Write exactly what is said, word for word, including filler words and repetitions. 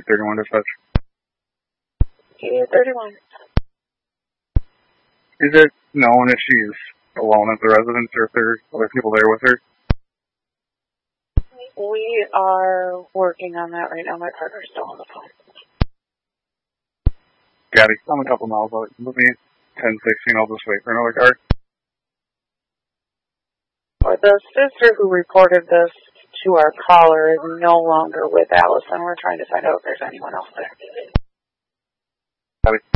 thirty-one dispatch. eighty-eight thirty-one. Is it known if she's alone at the residence or if there are other people there with her? We are working on that right now. My partner's still on the phone. Got it. I'm a couple miles out. With me, ten sixteen, I'll just wait for another car. Or the sister who reported this to our caller is no longer with Allison. We're trying to find out if there's anyone else there. Got it.